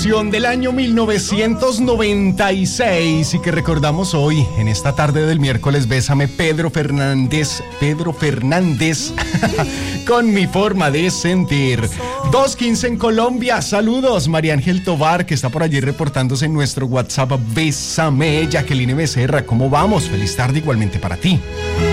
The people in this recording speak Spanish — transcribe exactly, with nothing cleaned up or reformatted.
canción del año mil novecientos noventa y seis y que recordamos hoy en esta tarde del miércoles. Bésame, Pedro Fernández, Pedro Fernández, con Mi Forma de Sentir. dos quince en Colombia. Saludos, María Ángel Tobar, que está por allí reportándose en nuestro WhatsApp. Bésame, Jacqueline Becerra, ¿cómo vamos? Feliz tarde igualmente para ti.